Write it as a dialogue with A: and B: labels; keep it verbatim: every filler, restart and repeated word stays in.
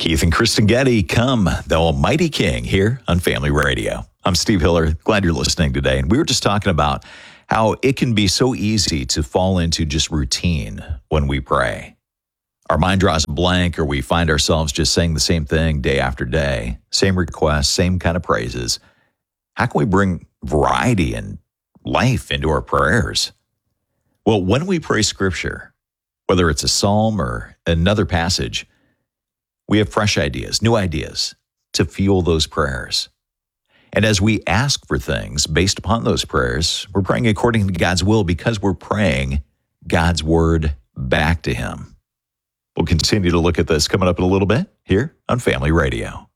A: Keith and Kristen Getty, come, the Almighty King, here on Family Radio. I'm Steve Hiller. Glad you're listening today. And we were just talking about how it can be so easy to fall into just routine when we pray. Our mind draws a blank, or we find ourselves just saying the same thing day after day, same requests, same kind of praises. How can we bring variety and life into our prayers? Well, when we pray Scripture, whether it's a psalm or another passage, we have fresh ideas, new ideas to fuel those prayers. And as we ask for things based upon those prayers, we're praying according to God's will because we're praying God's word back to Him. We'll continue to look at this coming up in a little bit here on Family Radio.